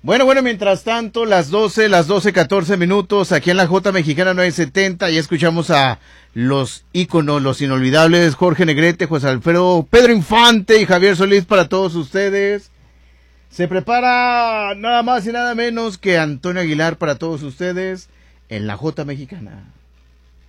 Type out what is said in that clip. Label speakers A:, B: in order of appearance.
A: Bueno, mientras tanto, las 12:14 minutos, aquí en la J Mexicana 970, ya escuchamos a los íconos, los inolvidables, Jorge Negrete, José Alfredo, Pedro Infante y Javier Solís para todos ustedes. Se prepara nada más y nada menos que Antonio Aguilar para todos ustedes en la J Mexicana.